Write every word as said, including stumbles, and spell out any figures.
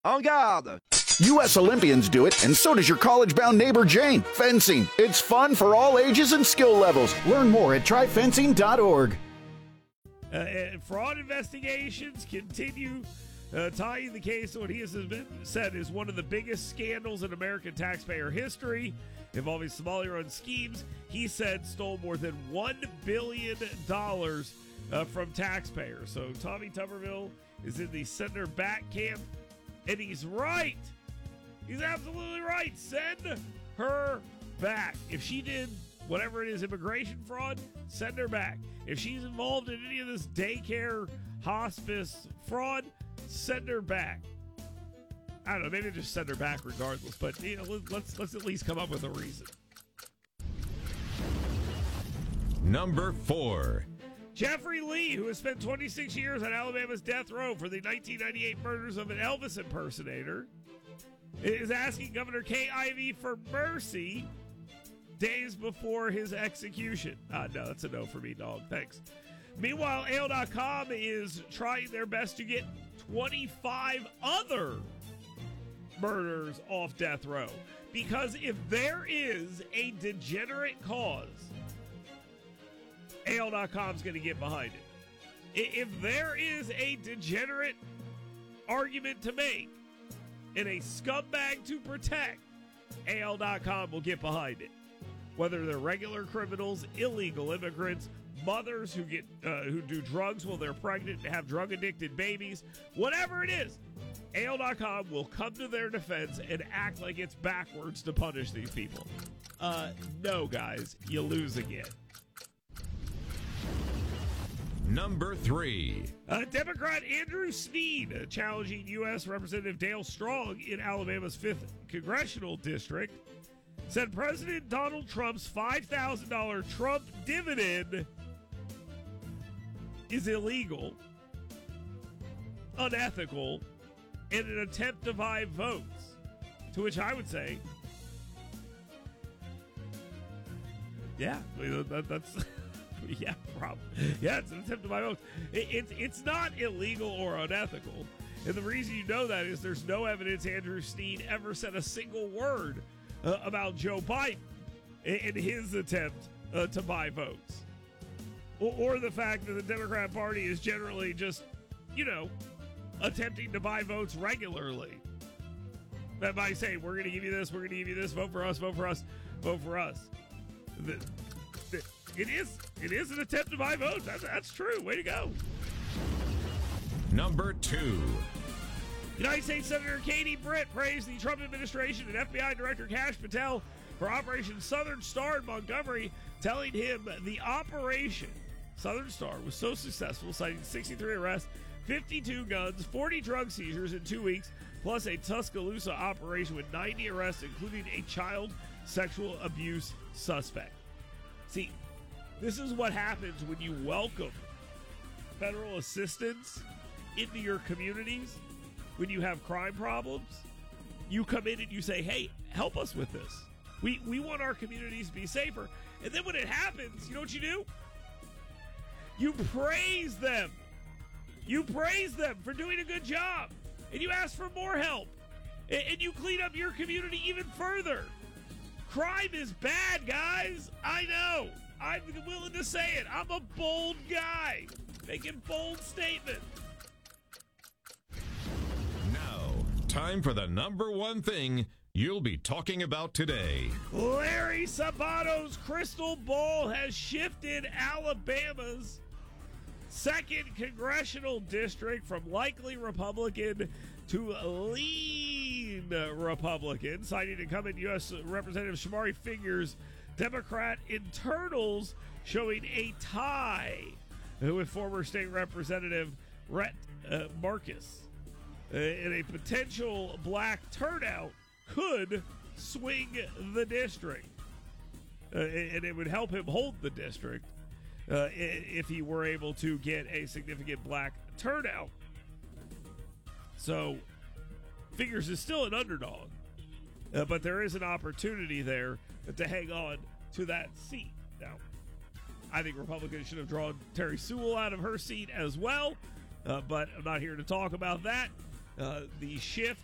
En garde! U S Olympians do it, and so does your college-bound neighbor Jane. Fencing. It's fun for all ages and skill levels. Learn more at try fencing dot org. Uh, and fraud investigations continue, uh, tying the case to what he has been said is one of the biggest scandals in American taxpayer history involving Somali-run schemes. He said stole more than one billion dollars uh, from taxpayers. So Tommy Tuberville is in the sender back camp, and he's right. He's absolutely right. Send her back. If she did whatever it is, immigration fraud, send her back. If she's involved in any of this daycare, hospice fraud, send her back. I don't know, maybe just send her back regardless, but you know, let's let's at least come up with a reason. Number four. Jeffrey Lee, who has spent twenty-six years on Alabama's death row for the nineteen ninety-eight murders of an Elvis impersonator, is asking Governor Kay Ivey for mercy days before his execution. Ah, no, that's a no for me, dog. Thanks. Meanwhile, A O dot com is trying their best to get twenty-five other murders off death row. Because if there is a degenerate cause, A O dot com is going to get behind it. If there is a degenerate argument to make and a scumbag to protect, A O dot com will get behind it. Whether they're regular criminals, illegal immigrants, mothers who get uh, who do drugs while they're pregnant and have drug-addicted babies, whatever it is, A O dot com will come to their defense and act like it's backwards to punish these people. Uh, no, guys, you lose again. Number three. Uh, Democrat Andrew Snead uh, challenging U S Representative Dale Strong in Alabama's fifth Congressional District said President Donald Trump's five thousand dollars Trump dividend is illegal, unethical, and an attempt to buy votes. To which I would say, yeah, that, that's... Yeah, problem. Yeah, it's an attempt to buy votes. It, it, it's not illegal or unethical. And the reason you know that is there's no evidence Andrew Snead ever said a single word uh, about Joe Biden in, in his attempt uh, to buy votes. Or, or the fact that the Democrat Party is generally just, you know, attempting to buy votes regularly. That by saying, we're going to give you this, we're going to give you this, vote for us, vote for us, vote for us. The, the, It is it is an attempt to buy votes. That's, that's true. Way to go. Number two. United States Senator Katie Britt praised the Trump administration and F B I Director Kash Patel for Operation Southern Star in Montgomery, telling him the Operation Southern Star was so successful, citing sixty-three arrests, fifty-two guns, forty drug seizures in two weeks, plus a Tuscaloosa operation with ninety arrests, including a child sexual abuse suspect. See, this is what happens when you welcome federal assistance into your communities. When you have crime problems, you come in and you say, hey, help us with this. We we want our communities to be safer. And then when it happens, you know what you do? You praise them. You praise them for doing a good job. And you ask for more help. And, and you clean up your community even further. Crime is bad, guys. I know. I'm willing to say it. I'm a bold guy, making bold statements. Now, time for the number one thing you'll be talking about today. Larry Sabato's crystal ball has shifted Alabama's second congressional district from likely Republican to lean Republican, citing incumbent U S Representative Shamari Figueres' Democrat internals showing a tie with former state representative Rhett uh, Marcus. Uh, and a potential black turnout could swing the district. Uh, and it would help him hold the district uh, if he were able to get a significant black turnout. So, Figueres is still an underdog. Uh, but there is an opportunity there to hang on to that seat. Now, I think Republicans should have drawn Terry Sewell out of her seat as well, uh, but I'm not here to talk about that. Uh, the shift